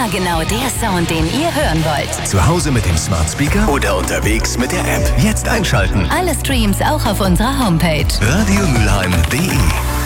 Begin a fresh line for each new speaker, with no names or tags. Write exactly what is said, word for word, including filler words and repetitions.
immer genau der Sound, den ihr hören wollt.
Zu Hause mit dem Smart Speaker oder unterwegs mit der App. Jetzt einschalten.
Alle Streams auch auf unserer Homepage.
radio mülheim punkt de